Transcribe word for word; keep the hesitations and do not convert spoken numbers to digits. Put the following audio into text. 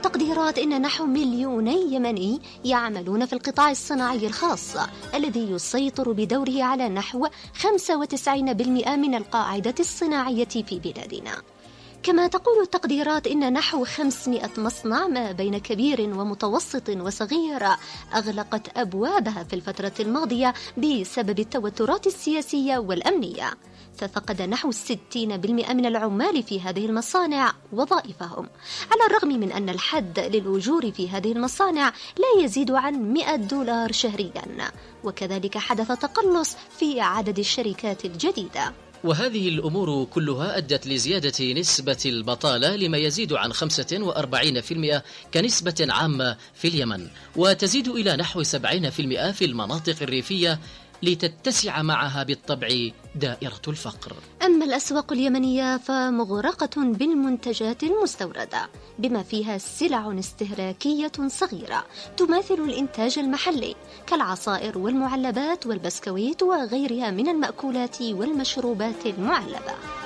التقديرات أن نحو مليوني يمني يعملون في القطاع الصناعي الخاص الذي يسيطر بدوره على نحو خمسة وتسعين بالمئة من القاعدة الصناعية في بلادنا. كما تقول التقديرات إن نحو خمسمائة مصنع ما بين كبير ومتوسط وصغير أغلقت أبوابها في الفترة الماضية بسبب التوترات السياسية والأمنية، ففقد نحو ستين بالمئة من العمال في هذه المصانع وظائفهم، على الرغم من أن الحد للأجور في هذه المصانع لا يزيد عن مئة دولار شهريا، وكذلك حدث تقلص في عدد الشركات الجديدة. وهذه الأمور كلها أدت لزيادة نسبة البطالة لما يزيد عن خمسة وأربعين بالمئة كنسبة عامة في اليمن، وتزيد إلى نحو سبعين بالمئة في المناطق الريفية، لتتسع معها بالطبع دائرة الفقر. أما الأسواق اليمنية فمغرقة بالمنتجات المستوردة، بما فيها سلع استهلاكية صغيرة تماثل الإنتاج المحلي كالعصائر والمعلبات والبسكويت وغيرها من المأكولات والمشروبات المعلبة.